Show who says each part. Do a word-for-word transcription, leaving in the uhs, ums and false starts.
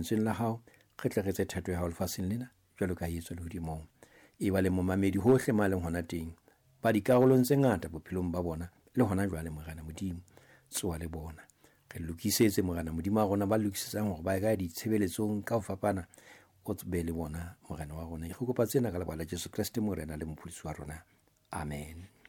Speaker 1: lentsweng la hao, re tle re tse thato ya hao lefatsheng lena jwalo ka etswa lehodimong. E ba le momamedi hohle ma leng hona teng ba dikarolong tse ngata bophelong ba bona, le hona jwale Morena Modimo tsoa le bona. Re lokisetse Morena Modimo a rona ba lokisetsang hore ba ka ditshebeletsong ka ho fapana, o tsebe le bona Morena wa rona. Re kopa tsena ka lebaka la Jesu Kriste Morena le Mopholosi wa rona. Amen.